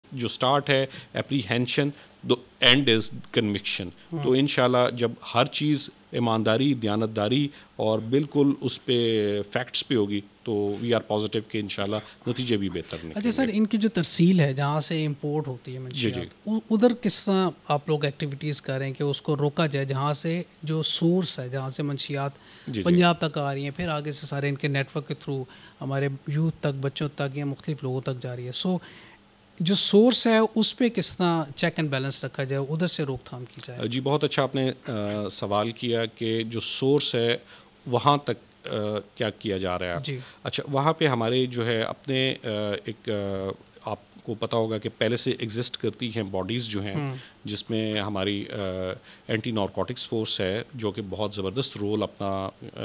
جو اسٹارٹ ہے apprehension, the end is conviction. تو انشاءاللہ جب ہر چیز ایمانداری, دیانتداری اور بالکل اس پہ فیکٹس پہ ہوگی تو وی آر پازیٹیو کہ انشاءاللہ نتیجے بھی بہتر نکلیں گے. اچھا سر, ان کی جو ترسیل ہے جہاں سے امپورٹ ہوتی ہے منشیات, ادھر کس طرح آپ لوگ ایکٹیویٹیز کر رہے ہیں کہ اس کو روکا جائے, جہاں سے جو سورس ہے جہاں سے منشیات پنجاب تک آ رہی ہیں, پھر آگے سے سارے ان کے نیٹ ورک کے تھرو ہمارے یوتھ تک, بچوں تک یا مختلف لوگوں تک جا رہی ہے. سو جو سورس ہے اس پہ کس طرح چیک اینڈ بیلنس رکھا جائے, ادھر سے روک تھام کی جائے؟ جی بہت اچھا آپ نے سوال کیا کہ جو سورس ہے وہاں تک کیا کیا جا رہا ہے. اچھا, وہاں پہ ہمارے جو ہے اپنے ایک آپ کو پتہ ہوگا کہ پہلے سے ایگزسٹ کرتی ہیں باڈیز جو ہیں, جس میں ہماری اینٹی نارکوٹکس فورس ہے جو کہ بہت زبردست رول اپنا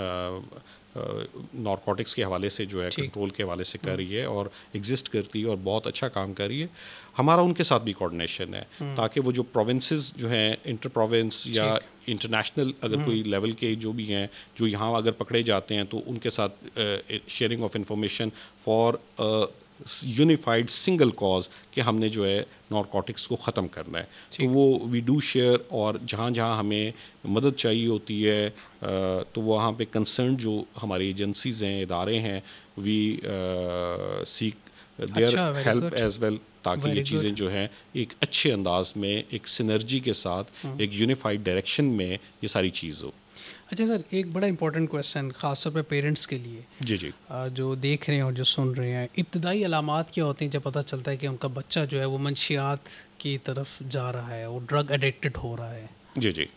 نارکوٹکس کے حوالے سے جو ہے کنٹرول کے حوالے سے کر رہی ہے اور ایگزسٹ کرتی ہے اور بہت اچھا کام کر رہی ہے. ہمارا ان کے ساتھ بھی کوآرڈینیشن ہے تاکہ وہ جو پروونسز جو ہیں انٹر پروونس یا انٹرنیشنل اگر کوئی لیول کے جو بھی ہیں جو یہاں اگر پکڑے جاتے ہیں تو ان کے ساتھ sharing of information for unified single cause کہ ہم نے جو ہے نارکوٹکس کو ختم کرنا ہے. تو وہ وی ڈو شیئر, اور جہاں جہاں ہمیں مدد چاہیے ہوتی ہے تو وہاں پہ کنسرن جو ہماری ایجنسیز ہیں, ادارے ہیں, وی سیک دیئر ہیلپ ایز ویل تاکہ یہ چیزیں جو ہیں ایک اچھے انداز میں ایک سنرجی کے ساتھ ایک یونیفائڈ ڈائریکشن میں یہ ساری چیز ہو. اچھا سر, ایک بڑا امپورٹنٹ کویسچن خاص طور پہ پیرنٹس کے لیے, جی جو دیکھ رہے ہیں اور جو سن رہے ہیں, ابتدائی علامات کیا ہوتی ہیں جب پتہ چلتا ہے کہ ان کا بچہ جو ہے وہ منشیات کی طرف جا رہا ہے, وہ ڈرگ ایڈکٹڈ ہو رہا ہے؟ جی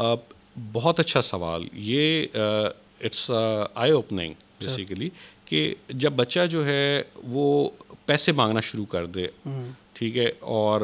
بہت اچھا سوال یہ. اٹس آئی اوپننگ بیسیکلی کہ جب بچہ جو ہے وہ پیسے مانگنا شروع کر دے, ٹھیک ہے, اور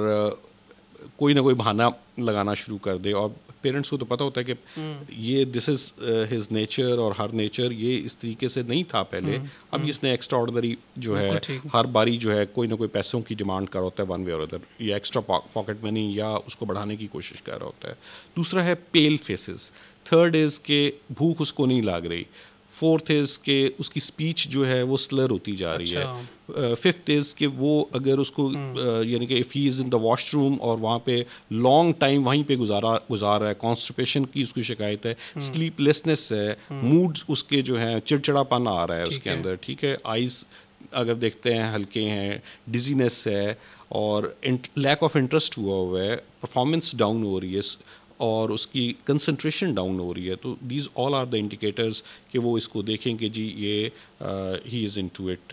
کوئی نہ کوئی بہانہ لگانا شروع کر دے, اور پیرنٹس کو تو پتہ ہوتا ہے کہ یہ دس از ہز نیچر اور ہر نیچر یہ اس طریقے سے نہیں تھا پہلے, اب اس نے ایکسٹرا آرڈنری جو ہے ہر باری جو ہے کوئی نہ کوئی پیسوں کی ڈیمانڈ کر ہوتا ہے ون وے اور ادر, یا ایکسٹرا پاکٹ منی یا اس کو بڑھانے کی کوشش کر رہا ہوتا ہے. دوسرا ہے پیل فیسز. تھرڈ از کہ بھوک اس کو نہیں لگ رہی. فورتھ از کہ اس کی اسپیچ جو ہے وہ سلر ہوتی جا رہی ہے. ففتھ از کہ وہ اگر اس کو یعنی کہ if he is in the wash room اور وہاں پہ لانگ ٹائم وہیں پہ گزار رہا ہے, کانسٹیپیشن کی اس کی شکایت ہے, سلیپ لیسنس ہے, موڈ اس کے جو ہے چڑچڑا پن آ رہا ہے اس کے اندر, ٹھیک ہے, آئیز اگر دیکھتے ہیں ہلکے ہیں, ڈیزینس ہے, اور لیک آف انٹرسٹ ہوا ہے, پرفارمنس ڈاؤن ہو رہی ہے, اور اس کی کنسنٹریشن ڈاؤن ہو رہی ہے. تو these all are the indicators کہ وہ اس کو دیکھیں کہ جی یہ ہی از ان ٹو اٹ,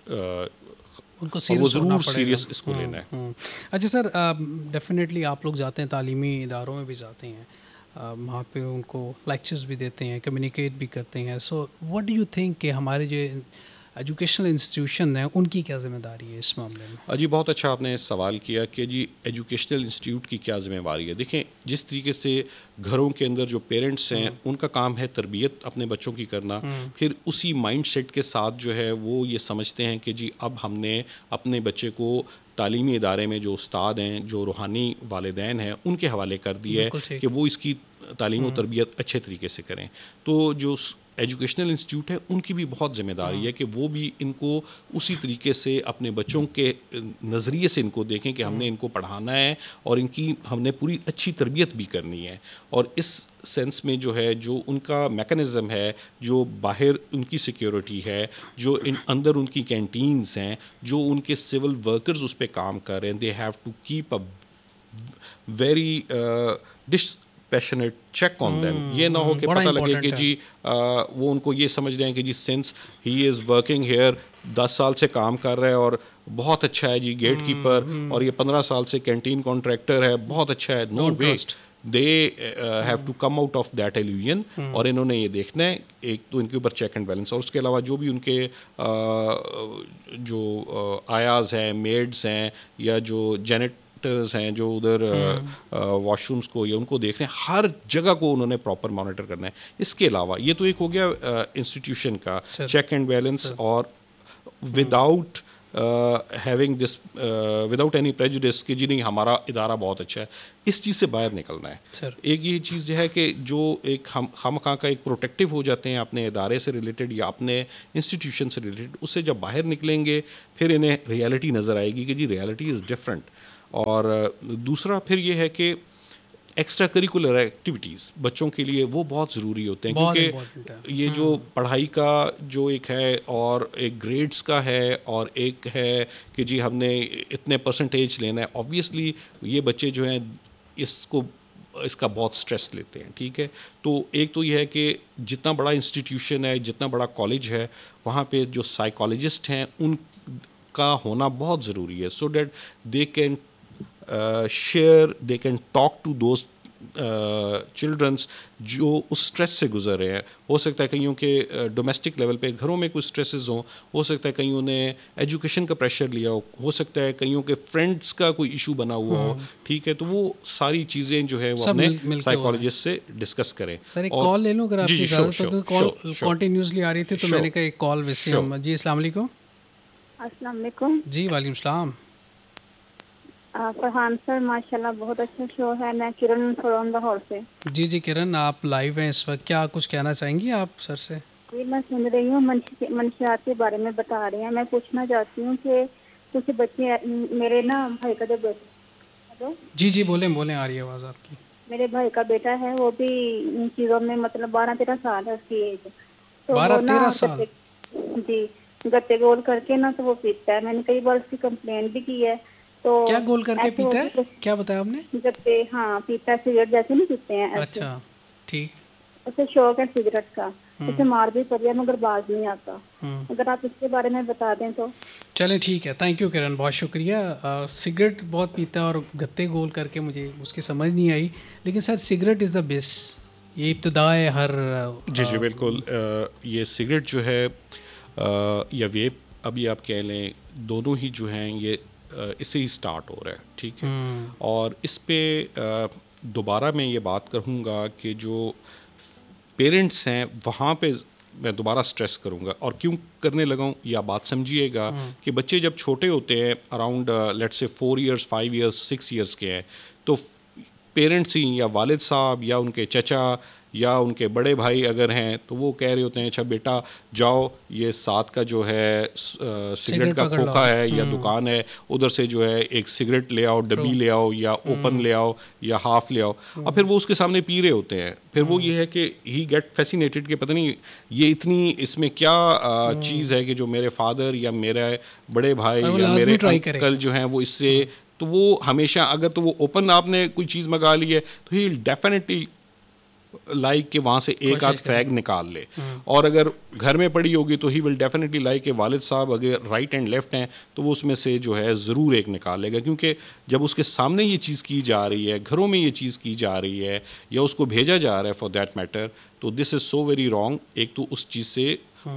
ان کو وہ ضرور سیریس اس کو لینا ہے. اچھا سر, ڈیفینیٹلی آپ لوگ جاتے ہیں تعلیمی اداروں میں بھی جاتے ہیں, وہاں پہ ان کو لیکچرز بھی دیتے ہیں, کمیونیکیٹ بھی کرتے ہیں. So what do you think کہ ہمارے جو ایجوکیشنل انسٹیٹیوشن ہیں ان کی کیا ذمہ داری ہے اس معاملے میں؟ جی بہت اچھا آپ نے سوال کیا کہ جی ایجوکیشنل انسٹیٹیوٹ کی کیا ذمہ داری ہے. دیکھیں جس طریقے سے گھروں کے اندر جو پیرنٹس ہیں ان کا کام ہے تربیت اپنے بچوں کی کرنا, پھر اسی مائنڈ سیٹ کے ساتھ جو ہے وہ یہ سمجھتے ہیں کہ جی اب ہم نے اپنے بچے کو تعلیمی ادارے میں جو استاد ہیں, جو روحانی والدین ہیں, ان کے حوالے کر دیا ہے کہ وہ اس کی تعلیم و تربیت اچھے طریقے سے کریں. تو جو ایجوکیشنل انسٹیٹیوٹ ہے ان کی بھی بہت ذمہ داری ہے کہ وہ بھی ان کو اسی طریقے سے اپنے بچوں کے نظریے سے ان کو دیکھیں کہ ہم نے ان کو پڑھانا ہے اور ان کی ہم نے پوری اچھی تربیت بھی کرنی ہے. اور اس سینس میں جو ہے جو ان کا میکانزم ہے, جو باہر ان کی سیکیورٹی ہے, جو اندر ان کی کینٹینز ہیں, جو ان کے سول ورکرز اس پہ کام کر رہے ہیں, they have to keep a very passionate check on them. یہ نہ ہو کہ پتہ لگے کہ جی وہ ان کو یہ سمجھ رہے ہیں کہ جی since he is working hair 10 سال سے کام کر رہا ہے اور بہت اچھا ہے جی گیٹ کیپر, اور یہ 15 سال سے کینٹین کانٹریکٹر ہے, بہت اچھا ہے. نو وے, they have to come out of that illusion. اور انہوں نے یہ دیکھنا ہے ایک تو ان کے اوپر چیک اینڈ بیلنس, اور اس کے علاوہ جو بھی ان کے جو آیاز ہیں, میڈس ہیں, یا جو ہیں جو ادھر واش رومس کو یا ان کو دیکھ رہے ہیں, ہر جگہ کو انہوں نے پراپر مانیٹر کرنا ہے. اس کے علاوہ یہ تو ایک ہو گیا انسٹیٹیوشن کا چیک اینڈ بیلنس, اور without having this without any prejudice کہ جی نہیں ہمارا ادارہ بہت اچھا ہے. اس چیز سے باہر نکلنا ہے. ایک یہ چیز جو ہے کہ جو ایک ہم خواہ کا ایک پروٹیکٹیو ہو جاتے ہیں اپنے ادارے سے ریلیٹڈ یا اپنے انسٹیٹیوشن سے ریلیٹڈ, اس سے جب باہر نکلیں گے پھر انہیں ریالٹی نظر آئے گی کہ جی ریالٹی از ڈفرینٹ. اور دوسرا پھر یہ ہے کہ ایکسٹرا کریکولر ایکٹیویٹیز بچوں کے لیے وہ بہت ضروری ہوتے ہیں, کیونکہ یہ جو پڑھائی کا جو ایک ہے اور ایک گریڈز کا ہے اور ایک ہے کہ جی ہم نے اتنے پرسنٹیج لینا ہے, آبویسلی یہ بچے جو ہیں اس کا بہت سٹریس لیتے ہیں, ٹھیک ہے. تو ایک تو یہ ہے کہ جتنا بڑا انسٹیٹیوشن ہے, جتنا بڑا کالج ہے, وہاں پہ جو سائیکالوجسٹ ہیں ان کا ہونا بہت ضروری ہے, so that they can share, they can talk to those childrens جو اس اسٹریس سے گزر رہے ہیں. ہو سکتا ہے کئیوں کے ڈومیسٹک لیول پہ گھروں میں کوئی اسٹریسز ہوں, ہو سکتا ہے کئیوں نے ایجوکیشن کا پریشر لیا ہو سکتا ہے کئیوں کے فرینڈس کا کوئی ایشو بنا ہوا ہو, ٹھیک ہے. تو وہ ساری چیزیں جو ہے وہ اپنے سائیکالوجسٹ سے ڈسکس کریں. سر ایک کال لے لوں اگر آپ کی اجازت ہو, کال کنٹینیوسلی آ رہی تھی تو میں نے کہا ایک کال ویسے ہم. جی السلام علیکم. السلام علیکم. جی وعلیکم السلام. فرحان سر ماشاء اللہ بہت اچھا شو ہے. میں کرن فرام لاہور سے. جی کرن آپ لائیو ہیں اس وقت, کیا کچھ کہنا چاہیں گی آپ سر سے؟ جی میں سن رہی ہوں, منشیات کے بارے میں بتا رہے ہیں. میں پوچھنا چاہتی ہوں کہ کچھ بچے میرے نا بھائی کا جو بیٹا, جی بولیں آ رہی ہے آواز آپ کی. میرے بھائی کا بیٹا ہے, وہ بھی ان چیزوں میں مطلب 12-13 سال ہے اس کی ایج. تو 12-13 سال جی گتے گول کر کے نا تو وہ پیتا ہے. میں نے کئی بار اس کی کمپلین بھی کی ہے. تو کیا گول کر کے پیتا ہے, کیا بتایا آپ نے؟ گتے, ہاں پیتا ہے, سگریٹ جیسے نہیں پیتے ہیں ایسے. اچھا ٹھیک. اسے شوق ہے سگریٹ کا, اسے مار بھی پڑ گیا مگر باز نہیں آتا. اگر آپ اس کے بارے میں بتا دیں تو. چلیں ٹھیک ہے, تھینک یو کرن, بہت شکریہ. سگریٹ بہت پیتا ہے اور گتے گول کر کے مجھے اس کی سمجھ نہیں آئی, لیکن سر سگریٹ از دا بیسٹ, یہ ابتدا ہے ہر. جی بالکل. یہ سگریٹ جو ہے یا ویپ ابھی آپ کہہ لیں, دونوں ہی جو ہیں یہ اس سے ہی اسٹارٹ ہو رہا ہے, ٹھیک ہے. اور اس پہ دوبارہ میں یہ بات کروں گا کہ جو پیرنٹس ہیں وہاں پہ میں دوبارہ سٹریس کروں گا, اور کیوں کرنے لگا ہوں یہ آپ بات سمجھیے گا کہ بچے جب چھوٹے ہوتے ہیں اراؤنڈ لیٹ سے 4 ایئرس 5 ایئرس 6 ایئرس کے ہیں, تو پیرنٹس ہی یا والد صاحب یا ان کے چچا یا ان کے بڑے بھائی اگر ہیں تو وہ کہہ رہے ہوتے ہیں اچھا بیٹا جاؤ یہ ساتھ کا جو ہے سگریٹ کا کھوکھا ہے یا دکان ہے ادھر سے جو ہے ایک سگریٹ لے آؤ, ڈبی لے آؤ یا اوپن لے آؤ یا ہاف لے آؤ. اور پھر وہ اس کے سامنے پی رہے ہوتے ہیں. پھر وہ یہ ہے کہ ہی گیٹ فیسینیٹڈ کہ پتہ نہیں یہ اتنی اس میں کیا چیز ہے کہ جو میرے فادر یا میرے بڑے بھائی یا میرے انکل جو ہیں وہ اس سے, تو وہ ہمیشہ اگر تو وہ اوپن آپ نے کوئی چیز منگا لی ہے تو ہی ڈیفینیٹلی لائک کہ وہاں سے ایک آدھ فیگ نکال لے, اور اگر گھر میں پڑی ہوگی تو ہی ول ڈیفینیٹلی لائک کہ والد صاحب اگر رائٹ اینڈ لیفٹ ہیں تو وہ اس میں سے جو ہے ضرور ایک نکال لے گا, کیونکہ جب اس کے سامنے یہ چیز کی جا رہی ہے, گھروں میں یہ چیز کی جا رہی ہے یا اس کو بھیجا جا رہا ہے فار دیٹ میٹر, تو دس از سو ویری رانگ. ایک تو اس چیز سے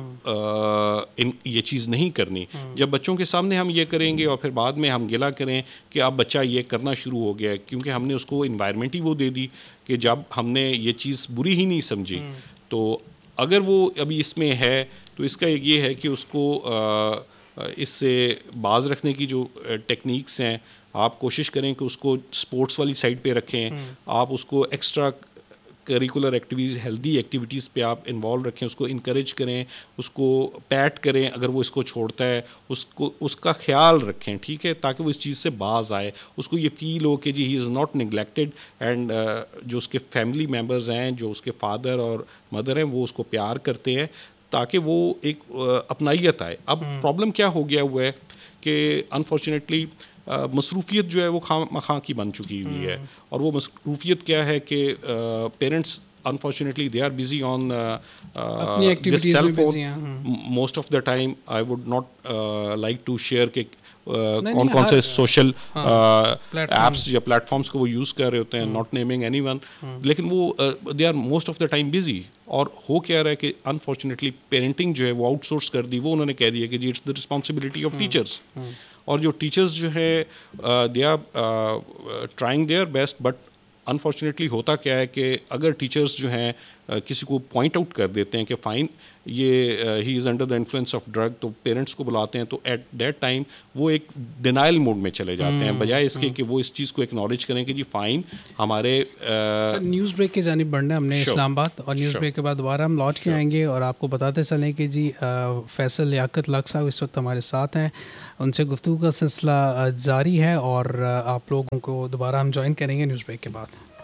یہ چیز نہیں کرنی. جب بچوں کے سامنے ہم یہ کریں گے اور پھر بعد میں ہم گلا کریں کہ اب بچہ یہ کرنا شروع ہو گیا ہے, کیونکہ ہم نے اس کو انوائرمنٹ ہی وہ دے دی کہ جب ہم نے یہ چیز بری ہی نہیں سمجھی. تو اگر وہ ابھی اس میں ہے تو اس کا ایک یہ ہے کہ اس کو اس سے باز رکھنے کی جو ٹیکنیکس ہیں آپ کوشش کریں کہ اس کو اسپورٹس والی سائڈ پہ رکھیں, آپ اس کو extra curricular activities healthy activities پہ آپ انوالو رکھیں, اس کو انکریج کریں, اس کو پیٹ کریں اگر وہ اس کو چھوڑتا ہے, اس کا خیال رکھیں, ٹھیک ہے, تاکہ وہ اس چیز سے باز آئے, اس کو یہ فیل ہو کہ جی ہی از ناٹ نگلیکٹڈ, اینڈ جو اس کے فیملی ممبرز ہیں, جو اس کے فادر اور مدر ہیں, وہ اس کو پیار کرتے ہیں, تاکہ وہ ایک اپنائیت آئے. اب پرابلم کیا ہو گیا ہوا ہے کہ انفارچونیٹلی مصروفیت جو ہے وہ خواہ کی بن چکی ہوئی ہے, اور وہ مصروفیت کیا ہے کہ parents unfortunately they are busy on this cell phone most of the time. I would not like to share کہ کون سے سوشل ایپس یا پلیٹفارمس کو وہ یوز کر رہے ہوتے ہیں, ناٹ نیمنگ اینی ون, لیکن وہ they are most of the time busy. اور ہو کیا رہا ہے کہ انفارچونیٹلی پیرنٹنگ جو ہے وہ آؤٹ سورس کر دی, وہ انہوں نے کہہ دیا کہ جی it's the responsibility of teachers. اور جو ٹیچرس جو ہے they are trying their best, but unfortunately ہوتا کیا ہے کہ اگر ٹیچرس جو ہیں کسی کو پوائنٹ آؤٹ کر دیتے ہیں کہ فائن یہ ہی is under the influence of drug, تو پیرنٹس کو بلاتے ہیں, تو ایٹ دیٹ ٹائم وہ ایک ڈینائل موڈ میں چلے جاتے ہیں, بجائے اس کے کہ وہ اس چیز کو ایکنالج کریں کہ جی فائن ہمارے. نیوز بریک کی جانب بڑھنا ہم نے اسلام آباد, اور نیوز بریک کے بعد دوبارہ ہم لوٹ کے آئیں گے اور آپ کو بتاتے چلیں کہ جی فیصل لیاقت لاکھ صاحب اس وقت ہمارے ساتھ ہیں, ان سے گفتگو کا سلسلہ جاری ہے اور آپ لوگوں کو دوبارہ ہم جوائن کریں گے نیوز بریک کے بعد.